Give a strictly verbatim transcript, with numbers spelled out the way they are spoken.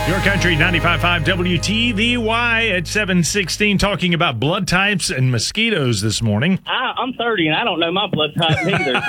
Your Country ninety-five point five W T V Y at seven sixteen, talking about blood types and mosquitoes this morning. I, I'm thirty, and I don't know my blood type either.